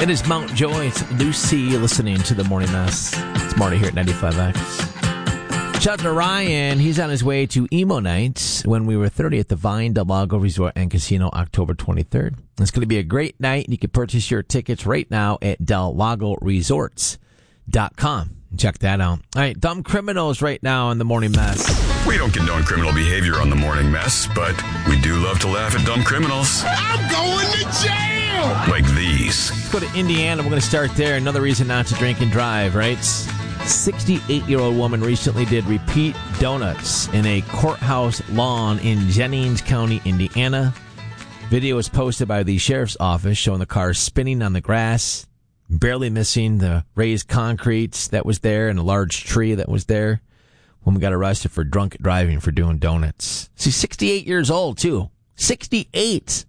It is Mount Joy. It's Lucy listening to the Morning Mess. It's Marty here at 95X. Shout out to Ryan. He's on his way to Emo Night when we were 30 at the Vine Del Lago Resort and Casino, October 23rd. It's going to be a great night. You can purchase your tickets right now at DelLagoResorts.com. Check that out. All right, dumb criminals right now in the Morning Mess. We don't condone criminal behavior on the Morning Mess, but we do love to laugh at dumb criminals. I'm going to jail! Like these. Let's go to Indiana. We're going to start there. Another reason not to drink and drive, right? 68-year-old woman recently did repeat donuts in a courthouse lawn in Jennings County, Indiana. Video was posted by the sheriff's office showing the car spinning on the grass, barely missing the raised concrete that was there and a large tree that was there. Woman got arrested for drunk driving for doing donuts. She's 68 years old, too. 68!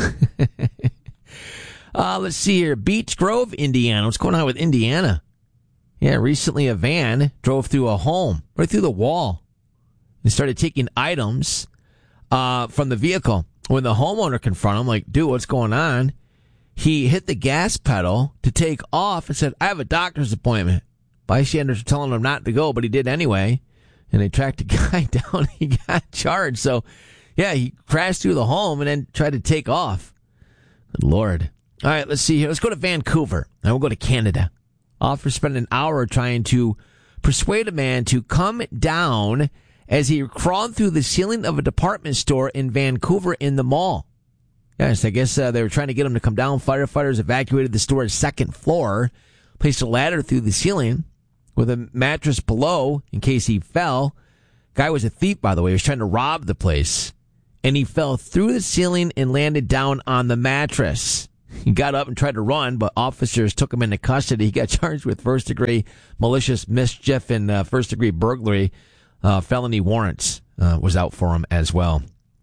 Let's see here. Beech Grove, Indiana. What's going on with Indiana? Yeah, recently a van drove through a home, right through the wall, and started taking items from the vehicle. When the homeowner confronted him, like, dude, what's going on? He hit the gas pedal to take off and said, I have a doctor's appointment. Bystanders were telling him not to go, but he did anyway. And they tracked the guy down. He got charged. So, yeah, he crashed through the home and then tried to take off. Good Lord. All right, let's see here. Let's go to Vancouver. And we'll go to Canada. Officers spent an hour trying to persuade a man to come down as he crawled through the ceiling of a department store in Vancouver in the mall. Yes, I guess they were trying to get him to come down. Firefighters evacuated the store's second floor, placed a ladder through the ceiling with a mattress below in case he fell. Guy was a thief, by the way. He was trying to rob the place. And he fell through the ceiling and landed down on the mattress. He got up and tried to run, but officers took him into custody. He got charged with first-degree malicious mischief and first-degree burglary. Felony warrants was out for him as well.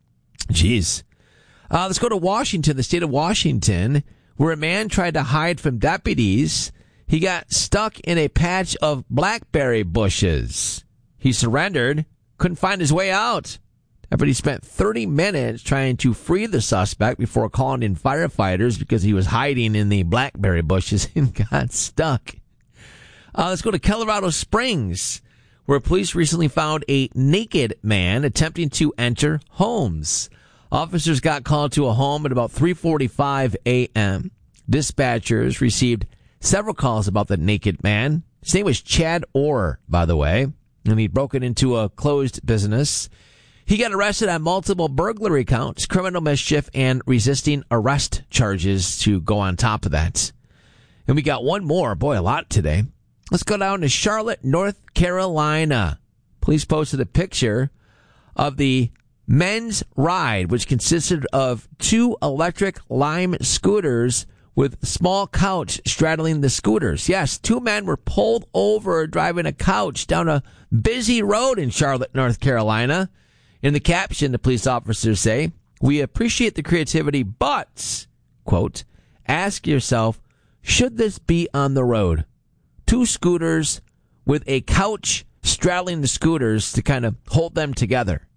Jeez. Let's go to Washington, the state of Washington, where a man tried to hide from deputies. He got stuck in a patch of blackberry bushes. He surrendered, couldn't find his way out. Deputies spent 30 minutes trying to free the suspect before calling in firefighters because he was hiding in the blackberry bushes and got stuck. Let's go to Colorado Springs, where police recently found a naked man attempting to enter homes. Officers got called to a home at about 3:45 a.m. Dispatchers received several calls about the naked man. His name was Chad Orr, by the way, and he'd broken into a closed business. He got arrested on multiple burglary counts, criminal mischief, and resisting arrest charges to go on top of that. And we got one more. Boy, a lot today. Let's go down to Charlotte, North Carolina. Police posted a picture of the men's ride, which consisted of 2 electric Lime scooters with a small couch straddling the scooters. Yes, 2 men were pulled over driving a couch down a busy road in Charlotte, North Carolina. In the caption, the police officers say, "We appreciate the creativity, but," quote, "ask yourself, should this be on the road?" 2 scooters with a couch straddling the scooters to kind of hold them together.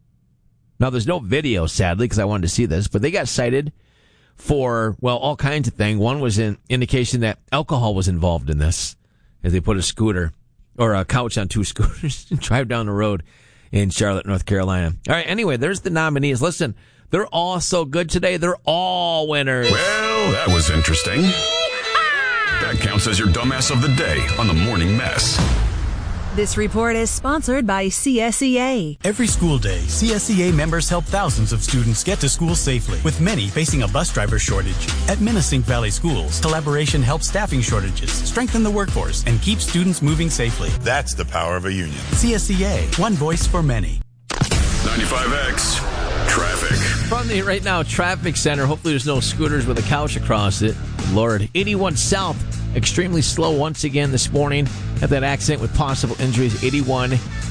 Now, there's no video, sadly, because I wanted to see this, but they got cited for, well, all kinds of things. One was an indication that alcohol was involved in this, as they put a scooter or a couch on 2 scooters and drive down the road in Charlotte, North Carolina. All right, anyway, there's the nominees. Listen, they're all so good today. They're all winners. Well, that was interesting. That counts as your dumbass of the day on the Morning Mess. This report is sponsored by CSEA. Every school day, CSEA members help thousands of students get to school safely, with many facing a bus driver shortage. At Minisink Valley Schools, collaboration helps staffing shortages, strengthen the workforce, and keep students moving safely. That's the power of a union. CSEA, one voice for many. 95X, traffic. From the right now traffic center, hopefully there's no scooters with a couch across it. Lord, 81 South, extremely slow once again this morning. Had that accident with possible injuries. 81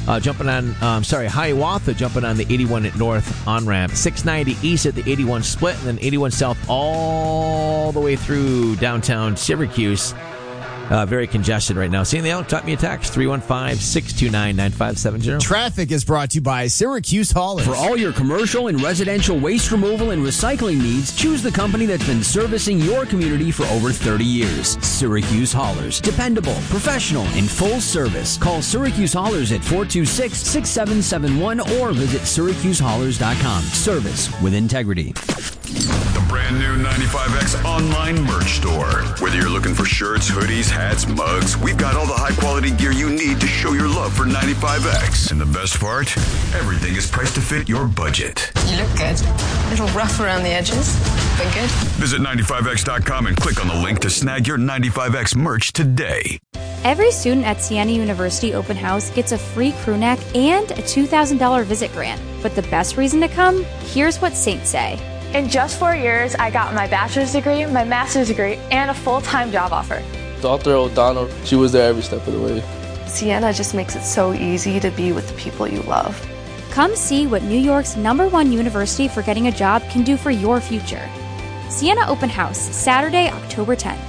Hiawatha jumping on the 81 at North on-ramp. 690 East at the 81 split, and then 81 South all the way through downtown Syracuse. Very congested right now. Seeing the talk me a text, 315-629-9570. Traffic is brought to you by Syracuse Haulers. For all your commercial and residential waste removal and recycling needs, choose the company that's been servicing your community for over 30 years. Syracuse Haulers. Dependable, professional, and full service. Call Syracuse Haulers at 426-6771 or visit SyracuseHaulers.com. Service with integrity. The brand new 95X online merch store. Whether you're looking for shirts, hoodies, hats, mugs, we've got all the high quality gear you need to show your love for 95X. And the best part? Everything is priced to fit your budget. You look good. A little rough around the edges, but good. Visit 95X.com and click on the link to snag your 95X merch today. Every student at Siena University Open House gets a free crew neck and a $2,000 visit grant. But the best reason to come? Here's what Saints say. In just 4 years, I got my bachelor's degree, my master's degree, and a full-time job offer. Dr. O'Donnell, she was there every step of the way. Siena just makes it so easy to be with the people you love. Come see what New York's #1 university for getting a job can do for your future. Siena Open House, Saturday, October 10th.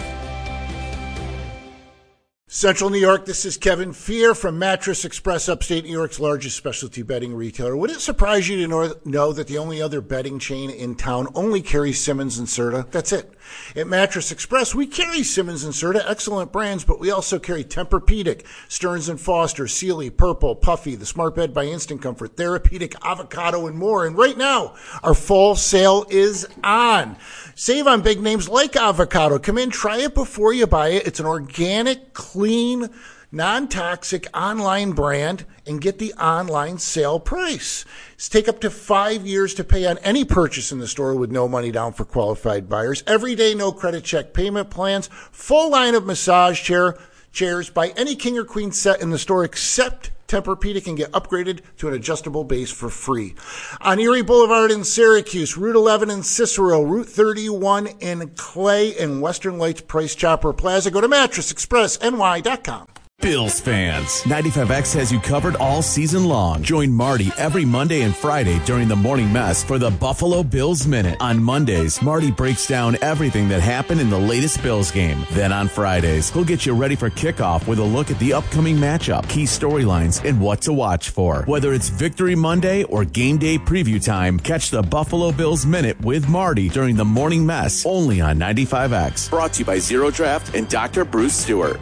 Central New York, this is Kevin Fear from Mattress Express, upstate New York's largest specialty bedding retailer. Would it surprise you to know that the only other bedding chain in town only carries Simmons and Serta? That's it. At Mattress Express, we carry Simmons and Serta, excellent brands, but we also carry Tempur-Pedic, Stearns & Foster, Sealy, Purple, Puffy, the Smart Bed by Instant Comfort, Therapeutic, Avocado, and more. And right now, our fall sale is on. Save on big names like Avocado. Come in, try it before you buy it. It's an organic, clean, non-toxic online brand and get the online sale price. It's take up to 5 years to pay on any purchase in the store with no money down for qualified buyers. Every day, no credit check payment plans. Full line of massage chairs. Buy any king or queen set in the store except Tempur-Pedic and get upgraded to an adjustable base for free. On Erie Boulevard in Syracuse, Route 11 in Cicero, Route 31 in Clay, and Western Lights Price Chopper Plaza. Go to MattressExpressNY.com. Bills fans, 95X has you covered all season long. Join Marty every Monday and Friday during the morning mess for the Buffalo Bills Minute. On Mondays, Marty breaks down everything that happened in the latest Bills game. Then on Fridays, he'll get you ready for kickoff with a look at the upcoming matchup, key storylines, and what to watch for. Whether it's Victory Monday or game day preview time, catch the Buffalo Bills Minute with Marty during the morning mess only on 95X. Brought to you by Zero Draft and Dr. Bruce Stewart.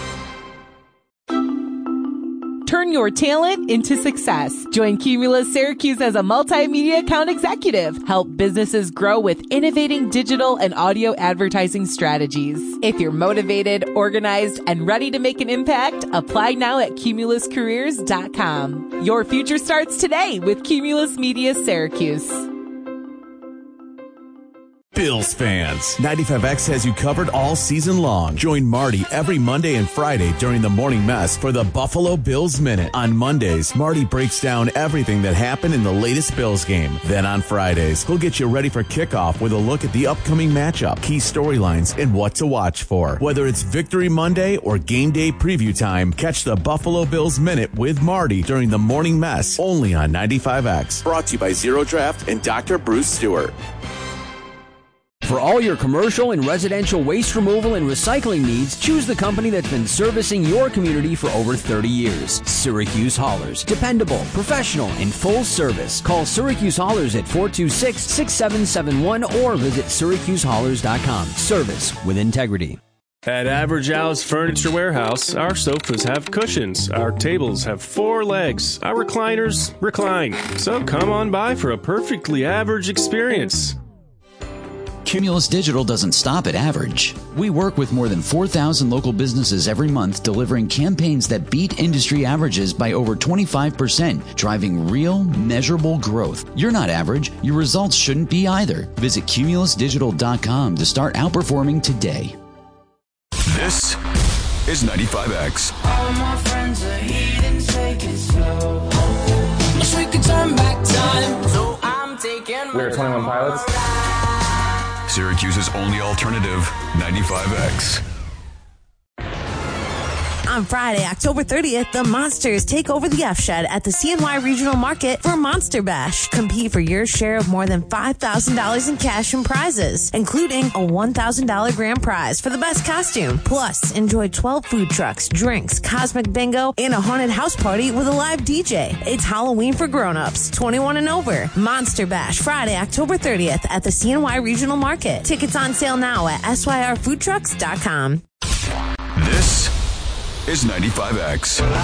Turn your talent into success. Join Cumulus Syracuse as a multimedia account executive. Help businesses grow with innovating digital and audio advertising strategies. If you're motivated, organized, and ready to make an impact, apply now at cumuluscareers.com. Your future starts today with Cumulus Media Syracuse. Bills fans, 95X has you covered all season long. Join Marty every Monday and Friday during the morning mess for the Buffalo Bills Minute. On Mondays, Marty breaks down everything that happened in the latest Bills game. Then on Fridays, he'll get you ready for kickoff with a look at the upcoming matchup, key storylines, and what to watch for. Whether it's Victory Monday or game day preview time, catch the Buffalo Bills Minute with Marty during the morning mess only on 95X. Brought to you by Zero Draft and Dr. Bruce Stewart. For all your commercial and residential waste removal and recycling needs, choose the company that's been servicing your community for over 30 years. Syracuse Haulers. Dependable, professional, and full service. Call Syracuse Haulers at 426-6771 or visit SyracuseHaulers.com. Service with integrity. At Average Al's Furniture Warehouse, our sofas have cushions, our tables have 4 legs, our recliners recline. So come on by for a perfectly average experience. Cumulus Digital doesn't stop at average. We work with more than 4,000 local businesses every month, delivering campaigns that beat industry averages by over 25%, driving real, measurable growth. You're not average. Your results shouldn't be either. Visit cumulusdigital.com to start outperforming today. This is 95X. All my friends are heathens, take it slow. Wish we could turn back time, so I'm taking. We're 21 Pilots. Syracuse's only alternative, 95X. On Friday, October 30th, the Monsters take over the F-Shed at the CNY Regional Market for Monster Bash. Compete for your share of more than $5,000 in cash and prizes, including a $1,000 grand prize for the best costume. Plus, enjoy 12 food trucks, drinks, cosmic bingo, and a haunted house party with a live DJ. It's Halloween for grown-ups, 21 and over. Monster Bash, Friday, October 30th at the CNY Regional Market. Tickets on sale now at syrfoodtrucks.com. This is 95X.